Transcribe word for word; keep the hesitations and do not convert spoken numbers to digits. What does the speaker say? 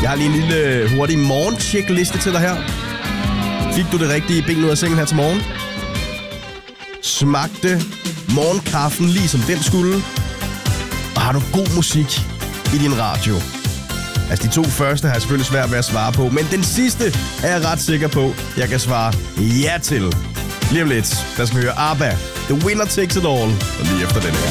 Jeg har lige en lille hurtig morgen-checkliste til dig her. Fik du det rigtige ben ud af sengen her til morgen? Smagte morgenkaffen lige som den skulle? Og har du god musik i din radio? Altså, de to første har jeg selvfølgelig svært ved at svare på, men den sidste er jeg ret sikker på, jeg kan svare ja til. Lige om lidt, der skal vi høre ABBA, The Winner Takes It All, og lige efter den her.